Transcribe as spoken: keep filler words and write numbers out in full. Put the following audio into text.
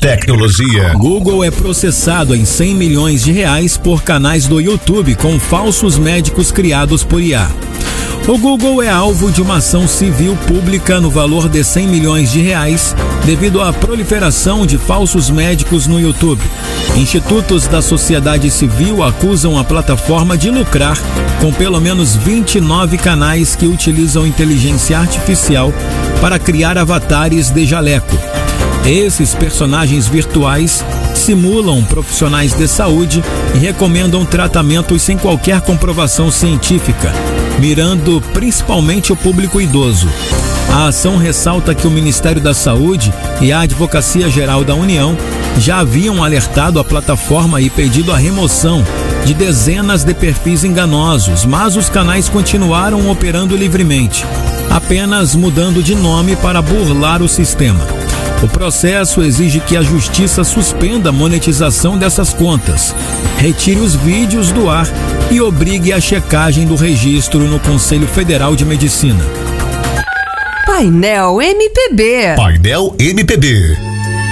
tecnologia. Google é processado em cem milhões de reais por canais do YouTube com falsos médicos criados por I A. O Google é alvo de uma ação civil pública no valor de cem milhões de reais devido à proliferação de falsos médicos no YouTube. Institutos da sociedade civil acusam a plataforma de lucrar com pelo menos vinte e nove canais que utilizam inteligência artificial para criar avatares de jaleco. Esses personagens virtuais simulam profissionais de saúde e recomendam tratamentos sem qualquer comprovação científica, mirando principalmente o público idoso. A ação ressalta que o Ministério da Saúde e a Advocacia Geral da União já haviam alertado a plataforma e pedido a remoção de dezenas de perfis enganosos, mas os canais continuaram operando livremente, apenas mudando de nome para burlar o sistema. O processo exige que a Justiça suspenda a monetização dessas contas, retire os vídeos do ar e obrigue a checagem do registro no Conselho Federal de Medicina. Painel M P B. Painel M P B.